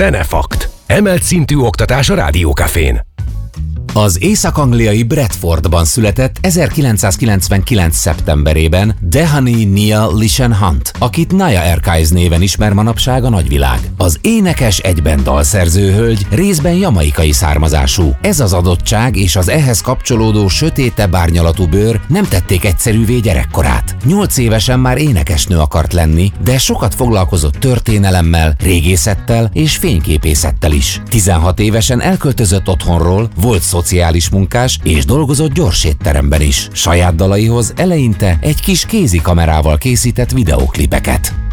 Zenefakt. Emelt szintű oktatás a Rádiókafén. Az észak-angliai Bradfordban született 1999. szeptemberében Dehani Neil Lishan Hunt, akit Naya Archives néven ismer manapság a nagyvilág. Az énekes egyben dalszerző hölgy részben jamaikai származású. Ez az adottság és az ehhez kapcsolódó sötétebb árnyalatú bőr nem tették egyszerűvé gyerekkorát. 8 évesen már énekesnő akart lenni, de sokat foglalkozott történelemmel, régészettel és fényképészettel is. 16 évesen elköltözött otthonról, volt szociális munkás és dolgozott gyorsétteremben is. Saját dalaihoz eleinte egy kis kézikamerával készített videóklipeket.